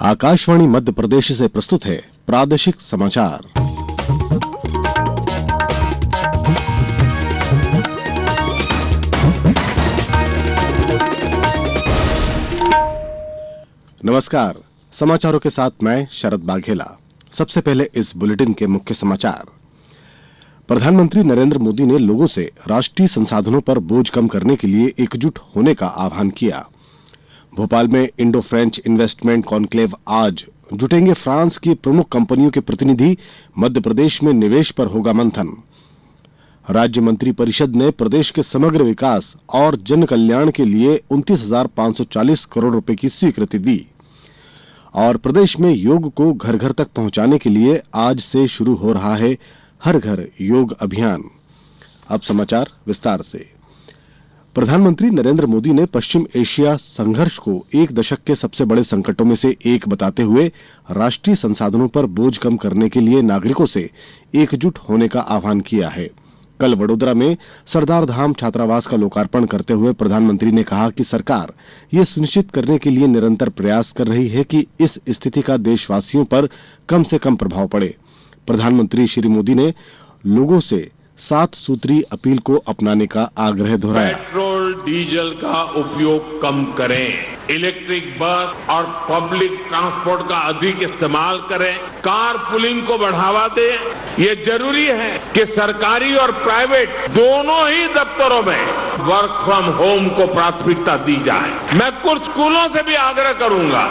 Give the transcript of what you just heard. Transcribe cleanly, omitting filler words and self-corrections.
आकाशवाणी मध्य प्रदेश से प्रस्तुत है प्रादेशिक समाचार। नमस्कार, समाचारों के साथ मैं शरद बाघेला। सबसे पहले इस बुलेटिन के मुख्य समाचार। प्रधानमंत्री नरेंद्र मोदी ने लोगों से राष्ट्रीय संसाधनों पर बोझ कम करने के लिए एकजुट होने का आह्वान किया। भोपाल में इंडो फ्रेंच इन्वेस्टमेंट कॉन्क्लेव आज जुटेंगे फ्रांस की प्रमुख कंपनियों के प्रतिनिधि, मध्य प्रदेश में निवेश पर होगा मंथन। राज्य मंत्री परिषद ने प्रदेश के समग्र विकास और जन कल्याण के लिए 29,540 करोड़ रुपए की स्वीकृति दी। और प्रदेश में योग को घर घर तक पहुंचाने के लिए आज से शुरू हो रहा है हर घर योग अभियान। अब समाचार विस्तार से। प्रधानमंत्री नरेंद्र मोदी ने पश्चिम एशिया संघर्ष को एक दशक के सबसे बड़े संकटों में से एक बताते हुए राष्ट्रीय संसाधनों पर बोझ कम करने के लिए नागरिकों से एकजुट होने का आह्वान किया है। कल वडोदरा में सरदार धाम छात्रावास का लोकार्पण करते हुए प्रधानमंत्री ने कहा कि सरकार ये सुनिश्चित करने के लिए निरंतर प्रयास कर रही है कि इस स्थिति का देशवासियों पर कम से कम प्रभाव पड़े। प्रधानमंत्री श्री मोदी ने लोगों से 7 सूत्री अपील को अपनाने का आग्रह दोहराया। पेट्रोल डीजल का उपयोग कम करें, इलेक्ट्रिक बस और पब्लिक ट्रांसपोर्ट का अधिक इस्तेमाल करें, कार पुलिंग को बढ़ावा दें। ये जरूरी है कि सरकारी और प्राइवेट दोनों ही दफ्तरों में वर्क फ्रॉम होम को प्राथमिकता दी जाए। मैं कुछ स्कूलों से भी आग्रह करूंगा